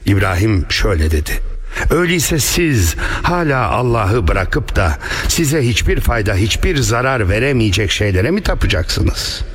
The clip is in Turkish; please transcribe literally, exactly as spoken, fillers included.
İbrahim şöyle dedi: öyleyse siz hala Allah'ı bırakıp da size hiçbir fayda, hiçbir zarar veremeyecek şeylere mi tapacaksınız?